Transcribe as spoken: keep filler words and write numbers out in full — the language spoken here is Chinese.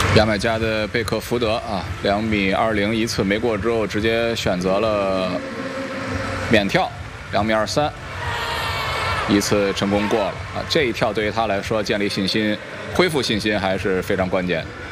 牙买加的贝克福德啊，两米二零一次没过之后，直接选择了免跳，两米二三，一次成功过了啊！这一跳对于他来说建立信心、恢复信心还是非常关键。